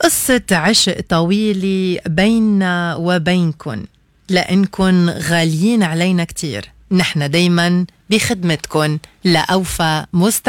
قصة عشق طويلة بيننا وبينكن، لأنكن غاليين علينا كتير. نحن دايما بخدمتكن لأوفى مستمع.